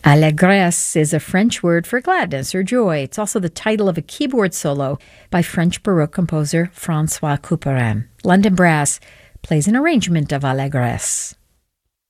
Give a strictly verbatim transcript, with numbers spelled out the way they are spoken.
Allégresse is a French word for gladness or joy. It's also the title of a keyboard solo by French Baroque composer François Couperin. London Brass plays an arrangement of Allégresse.